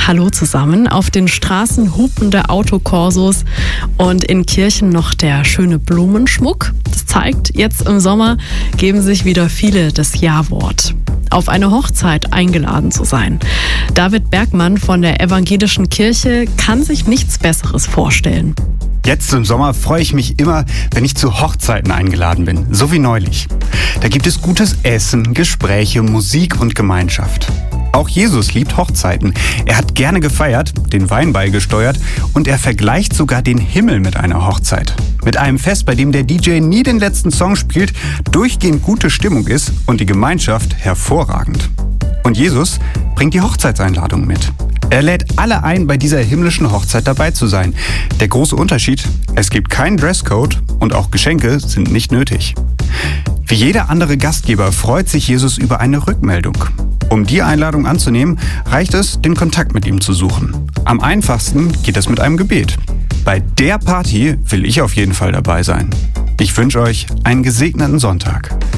Hallo zusammen. Auf den Straßen hupende Autokorsos und in Kirchen noch der schöne Blumenschmuck. Das zeigt, jetzt im Sommer geben sich wieder viele das Ja-Wort. Auf eine Hochzeit eingeladen zu sein. David Bergmann von der Evangelischen Kirche kann sich nichts Besseres vorstellen. Jetzt im Sommer freue ich mich immer, wenn ich zu Hochzeiten eingeladen bin, so wie neulich. Da gibt es gutes Essen, Gespräche, Musik und Gemeinschaft. Auch Jesus liebt Hochzeiten. Er hat gerne gefeiert, den Wein beigesteuert und er vergleicht sogar den Himmel mit einer Hochzeit. Mit einem Fest, bei dem der DJ nie den letzten Song spielt, durchgehend gute Stimmung ist und die Gemeinschaft hervorragend. Und Jesus bringt die Hochzeitseinladung mit. Er lädt alle ein, bei dieser himmlischen Hochzeit dabei zu sein. Der große Unterschied: Es gibt keinen Dresscode und auch Geschenke sind nicht nötig. Wie jeder andere Gastgeber freut sich Jesus über eine Rückmeldung. Um die Einladung anzunehmen, reicht es, den Kontakt mit ihm zu suchen. Am einfachsten geht es mit einem Gebet. Bei der Party will ich auf jeden Fall dabei sein. Ich wünsche euch einen gesegneten Sonntag.